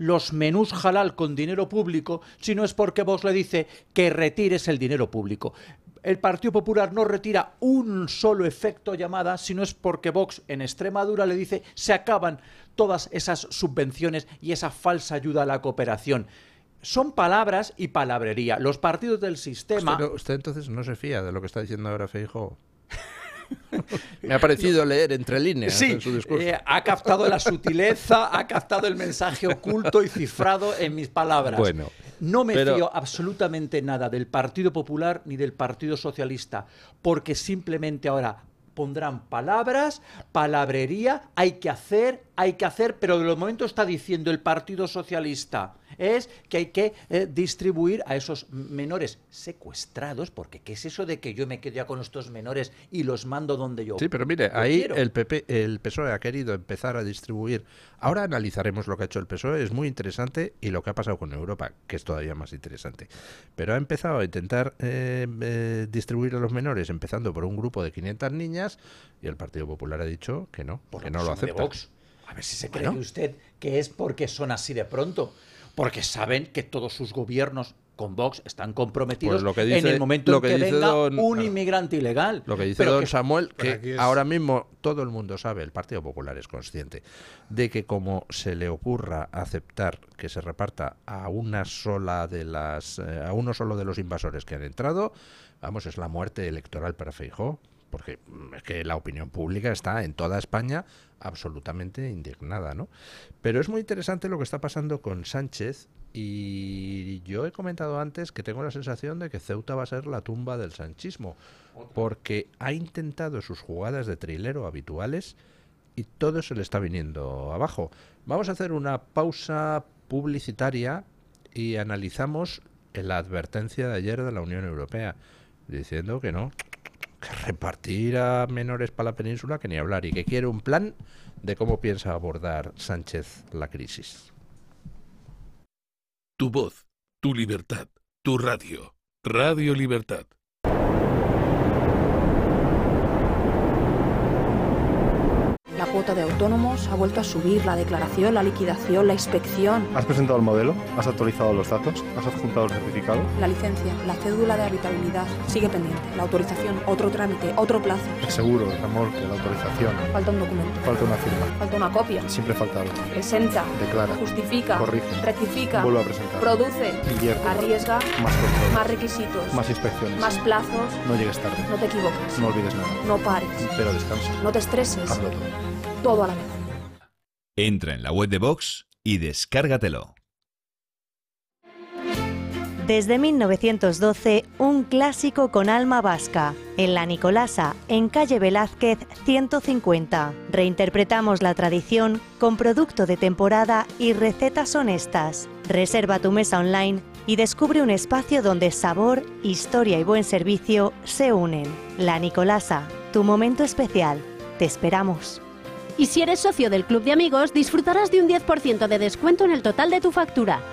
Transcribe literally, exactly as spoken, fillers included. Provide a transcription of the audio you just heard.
los menús halal con dinero público, sino es porque Vox le dice que retires el dinero público. El Partido Popular no retira un solo efecto llamada, sino es porque Vox en Extremadura le dice se acaban todas esas subvenciones y esa falsa ayuda a la cooperación. Son palabras y palabrería. Los partidos del sistema... Pero usted entonces no se fía de lo que está diciendo ahora Feijóo. Me ha parecido leer entre líneas sí, en su discurso. Eh, ha captado la sutileza, ha captado el mensaje oculto y cifrado en mis palabras. Bueno, no me pero... fío absolutamente nada del Partido Popular ni del Partido Socialista, porque simplemente ahora pondrán palabras, palabrería, hay que hacer, hay que hacer, pero de momento está diciendo el Partido Socialista es que hay que eh, distribuir a esos menores secuestrados, porque ¿qué es eso de que yo me quedo ya con estos menores y los mando donde yo Sí, pero mire, yo ahí quiero? el P P, el P S O E ha querido empezar a distribuir. Ahora analizaremos lo que ha hecho el P S O E, es muy interesante, y lo que ha pasado con Europa, que es todavía más interesante. Pero ha empezado a intentar eh, eh, distribuir a los menores, empezando por un grupo de quinientas niñas, y el Partido Popular ha dicho que no, Por que la no lo persona de acepta. Vox. A ver si se cree Bueno. usted que es porque son así de pronto. Porque saben que todos sus gobiernos con Vox están comprometidos Pues lo que dice- en el momento lo en que que, dice venga don- un claro. inmigrante ilegal. Lo que dice Pero don que- Samuel, Pero que aquí es- ahora mismo todo el mundo sabe, el Partido Popular es consciente, de que como se le ocurra aceptar que se reparta a una sola de las, eh, a uno solo de los invasores que han entrado, vamos, es la muerte electoral para Feijóo, porque mm, es que la opinión pública está en toda España absolutamente indignada, ¿no? Pero es muy interesante lo que está pasando con Sánchez. Y yo he comentado antes que tengo la sensación de que Ceuta va a ser la tumba del sanchismo, porque ha intentado sus jugadas de trilero habituales y todo se le está viniendo abajo. Vamos a hacer una pausa publicitaria y analizamos la advertencia de ayer de la Unión Europea, diciendo que no, que repartir a menores para la península, que ni hablar, y que quiere un plan de cómo piensa abordar Sánchez la crisis. Tu voz, tu libertad, tu radio. Radio Libertad. La cuota de autónomos ha vuelto a subir, la declaración, la liquidación, la inspección, ¿Has presentado el modelo? ¿Has actualizado los datos? ¿Has adjuntado el certificado? la licencia, la cédula de habitabilidad. Sigue pendiente. La autorización, otro trámite, otro plazo. El seguro, el remolque, la autorización. Falta un documento. Falta una firma. Falta una copia. Siempre falta algo. Presenta. Declara. Justifica. Corrige. Rectifica. Vuelve a presentar. Produce. Invierte. Arriesga. Más control. Más requisitos. Más inspecciones. Más plazos. No llegues tarde. No te equivoques. No olvides nada. No pares. Pero descansa. No te estreses. Hazlo todo. Todo a la vez. Entra en la web de Vox y descárgatelo. Desde mil novecientos doce, un clásico con alma vasca. En La Nicolasa, en calle Velázquez ciento cincuenta. Reinterpretamos la tradición con producto de temporada y recetas honestas. Reserva tu mesa online y descubre un espacio donde sabor, historia y buen servicio se unen. La Nicolasa, tu momento especial. Te esperamos. Y si eres socio del Club de Amigos, disfrutarás de un diez por ciento de descuento en el total de tu factura.